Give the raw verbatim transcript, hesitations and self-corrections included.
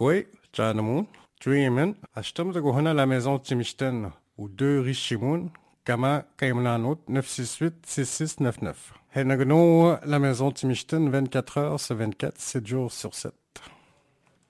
كوي جانمون دريمن أشتم تقو هنا لا ميزون تيمشتن ودو ريشيمون كما كيملانوت neuf six huit six six neuf neuf. هنا la maison Timishten vingt-quatre heures sur vingt-quatre, sept jours sur sept.